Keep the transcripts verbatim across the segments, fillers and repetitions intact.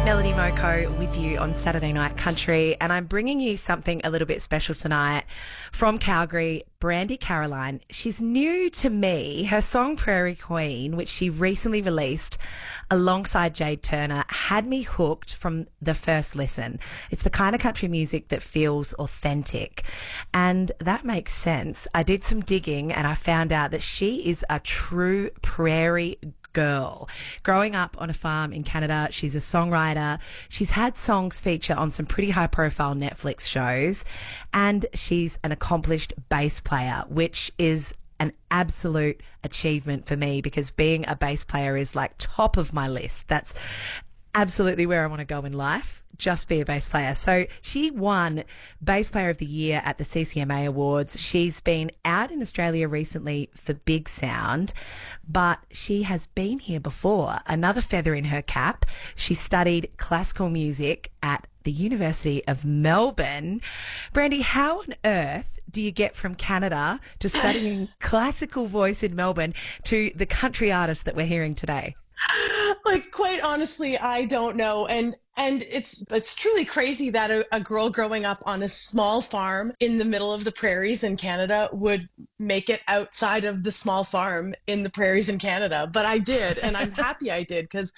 Melody Moko with you on Saturday Night Country, and I'm bringing you something a little bit special tonight from Calgary, Brandi Carolina. She's new to me. Her song Prairie Queen, which she recently released alongside Jade Turner, had me hooked from the first listen. It's the kind of country music that feels authentic, and that makes sense. I did some digging and I found out that she is a true prairie girl. Growing up on a farm in Canada, she's a songwriter. She's had songs feature on some pretty high-profile Netflix shows, and she's an accomplished bass player, which is an absolute achievement for me because being a bass player is like top of my list. That's absolutely where I want to go in life, just be a bass player. So she won Bass Player of the Year at the C C M A Awards. She's been out in Australia recently for Big Sound, but she has been here before. Another feather in her cap. She studied classical music at the University of Melbourne. Brandi, how on earth do you get from Canada to studying classical voice in Melbourne to the country artist that we're hearing today? Like, quite honestly, I don't know. And and it's it's truly crazy that a, a girl growing up on a small farm in the middle of the prairies in Canada would make it outside of the small farm in the prairies in Canada. But I did, and I'm happy I did, because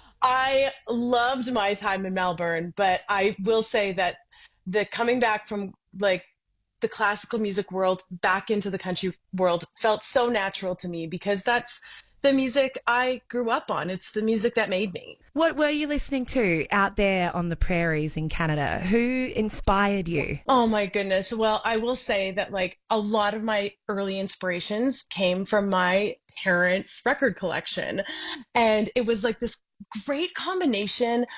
I loved my time in Melbourne. But I will say that the coming back from like the classical music world back into the country world felt so natural to me, because that's the music I grew up on. It's the music that made me. What were you listening to out there on the prairies in Canada? Who inspired you? Oh my goodness. Well, I will say that like a lot of my early inspirations came from my parents' record collection. And it was like this great combination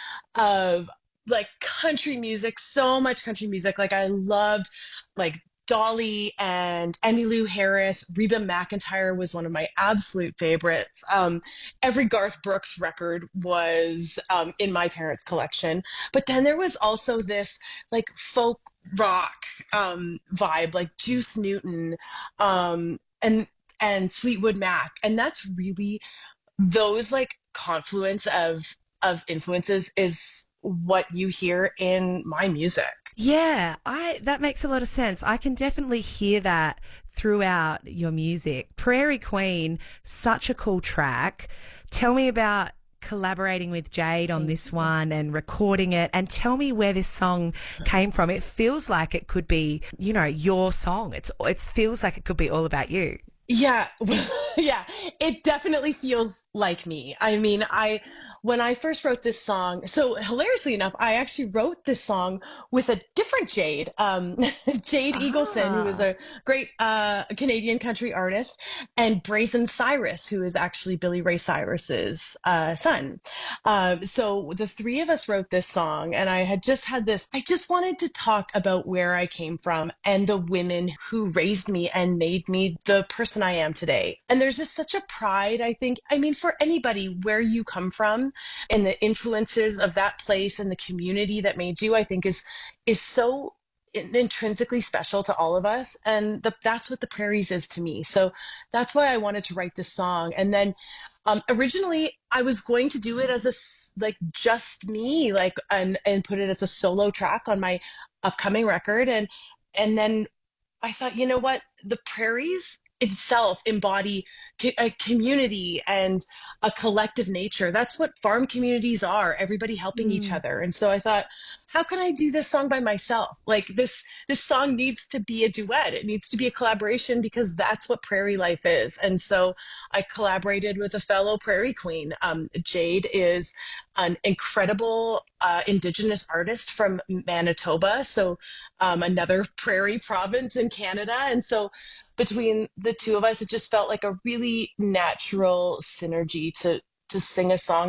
of like country music, so much country music. Like I loved like Dolly and Emmylou Harris. Reba McEntire was one of my absolute favorites. Um, every Garth Brooks record was um, in my parents' collection. But then there was also this like folk rock um, vibe, like Juice Newton um, and and Fleetwood Mac, and that's really those like confluence of of influences is what you hear in my music. Yeah, I that makes a lot of sense. I can definitely hear that throughout your music. Prairie Queen, such a cool track. Tell me about collaborating with Jade on this one and recording it, and tell me where this song came from. It feels like it could be, you know, your song. It's it feels like it could be all about you. Yeah, yeah, it definitely feels like me. I mean, I, when I first wrote this song, so hilariously enough, I actually wrote this song with a different Jade, um, Jade Eagleson, who is Ah. a great uh, Canadian country artist, and Brazen Cyrus, who is actually Billy Ray Cyrus's uh, son. Um, so the three of us wrote this song, and I had just had this, I just wanted to talk about where I came from and the women who raised me and made me the person I am today. And there's just such a pride, I think. I mean, for anybody, where you come from and the influences of that place and the community that made you, I think is is so in- intrinsically special to all of us. And the, that's what the prairies is to me. So that's why I wanted to write this song. And then um, originally I was going to do it as a s- like just me, like and and put it as a solo track on my upcoming record. And and then I thought, you know what, the prairies itself embody co- a community and a collective nature. That's what farm communities are, everybody helping each Mm. other. And so I thought, how can I do this song by myself? Like this this song needs to be a duet. It needs to be a collaboration, because that's what prairie life is. And so I collaborated with a fellow prairie queen. Um, Jade is an incredible uh, Indigenous artist from Manitoba, so um, another prairie province in Canada. And so between the two of us, it just felt like a really natural synergy to to sing a song